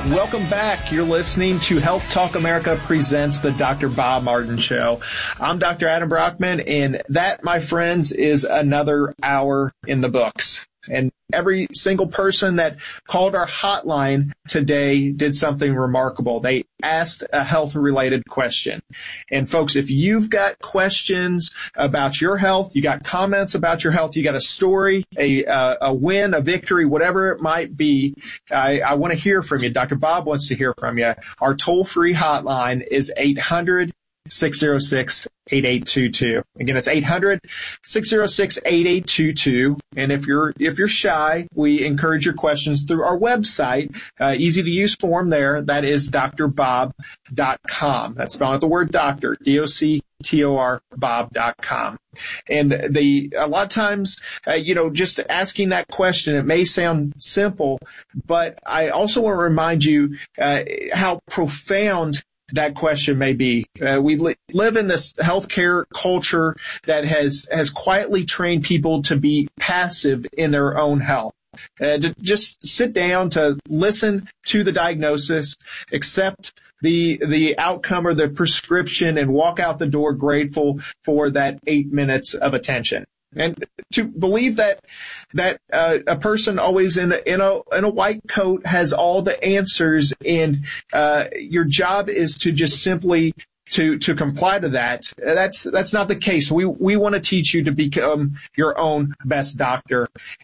Welcome back. You're listening to Health Talk America presents the Dr. Bob Martin Show. I'm Dr. Adam Brockman, and that, my friends, is another hour in the books. And every single person that called our hotline today did something remarkable. They asked a health-related question. And folks, if you've got questions about your health, you got comments about your health, you got a story, a win, a victory, whatever it might be, I want to hear from you. Dr. Bob wants to hear from you. Our toll-free hotline is 800-606-8822. Again, it's 800-606-8822. And if you're shy, we encourage your questions through our website. Easy to use form there. That is drbob.com. That's spelled out the word doctor, DOCTOR, Bob.com. And a lot of times, just asking that question, it may sound simple, but I also want to remind you, how profound that question may be. We live in this healthcare culture that has quietly trained people to be passive in their own health. To just sit down, to listen to the diagnosis, accept the outcome or the prescription, and walk out the door grateful for that 8 minutes of attention. And to believe that a person always in a white coat has all the answers, and your job is to just simply to comply to that. That's not the case. We want to teach you to become your own best doctor.